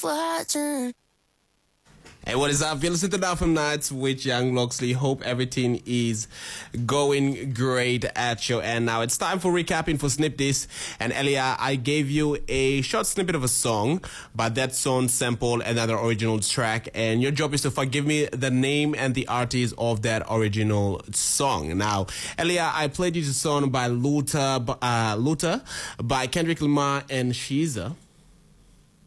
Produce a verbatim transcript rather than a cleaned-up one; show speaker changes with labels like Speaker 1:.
Speaker 1: watching.
Speaker 2: Hey, what is up? You're listening to Dolphin Nights with Young Loxley. Hope everything is going great at your end. Now it's time for recapping for Snip This. And Elia, I gave you a short snippet of a song, but that song sampled another original track. And your job is to forgive me the name and the artist of that original song. Now, Elia, I played you the song by Luther, uh, Luther by Kendrick Lamar and Sheezer.